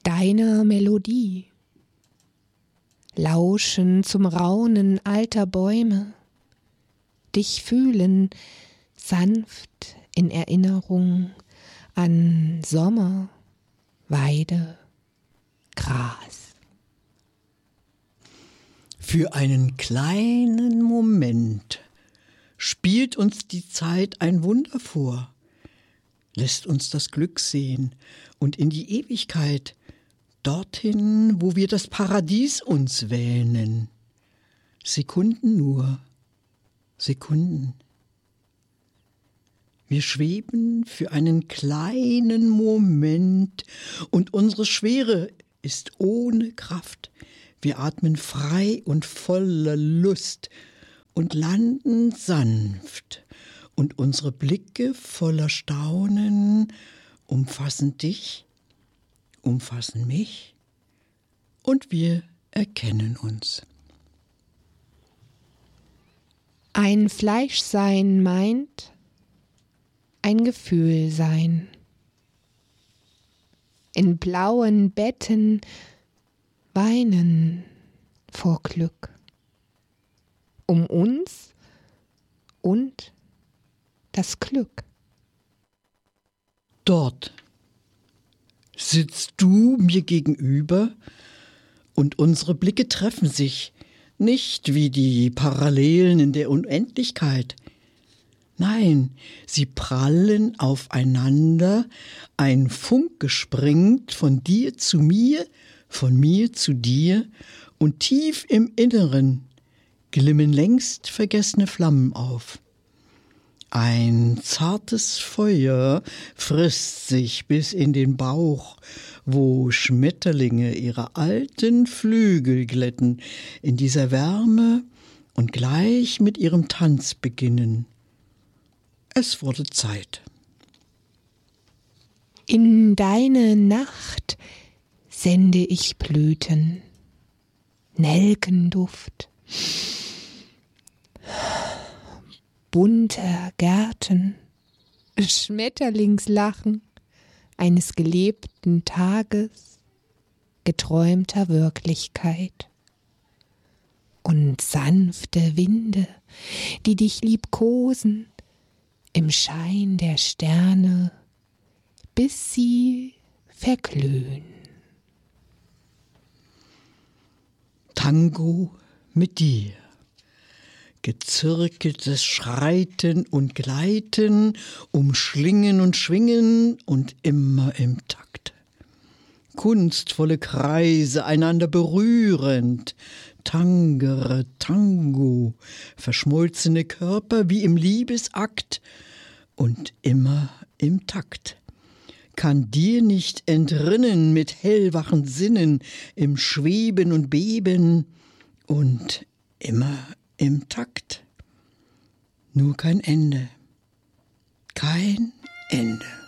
deiner Melodie, lauschen zum Raunen alter Bäume, dich fühlen sanft in Erinnerung an Sommer, Weide, Gras. Für einen kleinen Moment spielt uns die Zeit ein Wunder vor, lässt uns das Glück sehen und in die Ewigkeit, dorthin, wo wir das Paradies uns wähnen. Sekunden nur, Sekunden. Wir schweben für einen kleinen Moment und unsere Schwere ist ohne Kraft. Wir atmen frei und voller Lust und landen sanft. Und unsere Blicke voller Staunen umfassen dich, umfassen mich und wir erkennen uns. Ein Fleischsein meint ein Gefühl sein. In blauen Betten weinen vor Glück. Um uns und das Glück. Dort sitzt du mir gegenüber und unsere Blicke treffen sich, nicht wie die Parallelen in der Unendlichkeit. Nein, sie prallen aufeinander, ein Funke springt von dir zu mir, von mir zu dir, und tief im Inneren glimmen längst vergessene Flammen auf. Ein zartes Feuer frisst sich bis in den Bauch, wo Schmetterlinge ihre alten Flügel glätten in dieser Wärme und gleich mit ihrem Tanz beginnen. Es wurde Zeit. In deine Nacht sende ich Blüten, Nelkenduft, bunter Gärten, Schmetterlingslachen eines gelebten Tages, geträumter Wirklichkeit und sanfte Winde, die dich liebkosen im Schein der Sterne, bis sie verglühen. Tango mit dir. Gezirkeltes Schreiten und Gleiten, umschlingen und schwingen und immer im Takt. Kunstvolle Kreise einander berührend, Tangere, Tango, verschmolzene Körper wie im Liebesakt und immer im Takt. Kann dir nicht entrinnen mit hellwachen Sinnen im Schweben und Beben und immer im Takt. Nur kein Ende, kein Ende.